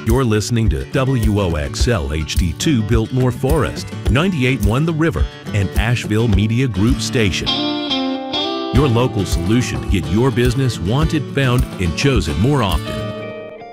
You're listening to WOXL HD2 Biltmore Forest, 98.1 The River, and Asheville Media Group Station. Your local solution to get your business wanted, found, and chosen more often.